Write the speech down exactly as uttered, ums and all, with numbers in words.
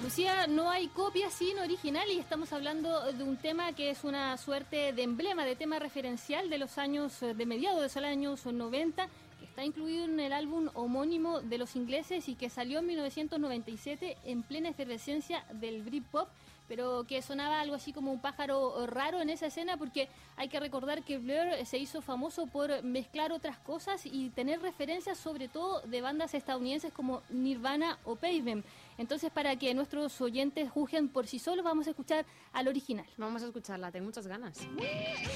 Lucía, no hay copia sin original y estamos hablando de un tema que es una suerte de emblema, de tema referencial de los años, de mediados de los años noventa, que está incluido en el álbum homónimo de los ingleses y que salió en mil novecientos noventa y siete en plena efervescencia del Britpop, pero que sonaba algo así como un pájaro raro en esa escena, porque hay que recordar que Blur se hizo famoso por mezclar otras cosas y tener referencias sobre todo de bandas estadounidenses como Nirvana o Pavement. Entonces, para que nuestros oyentes juzguen por sí solos, vamos a escuchar al original. Vamos a escucharla, tengo muchas ganas.